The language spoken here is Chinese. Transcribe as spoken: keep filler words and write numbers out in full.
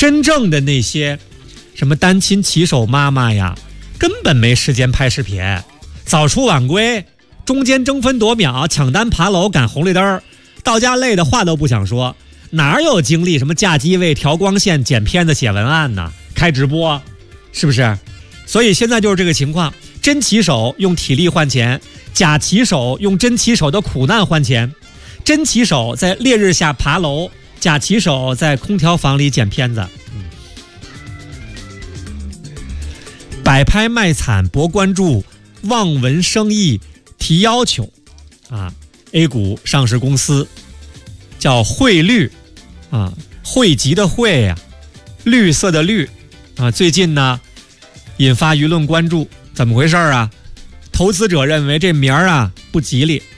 真正的那些什么单亲骑手妈妈呀，根本没时间拍视频，早出晚归，中间争分夺秒，抢单爬楼赶红绿灯，到家累的话都不想说，哪有精力什么架机位、调光线、剪片子、写文案呢？开直播，是不是？所以现在就是这个情况，真骑手用体力换钱，假骑手用真骑手的苦难换钱。真骑手在烈日下爬楼，假骑手在空调房里剪片子。嗯，摆拍卖惨博关注，望文生义提要求啊 ！A 股上市公司叫汇率啊，汇集的汇呀、啊，绿色的绿啊，最近呢引发舆论关注，怎么回事啊？投资者认为这名儿啊不吉利。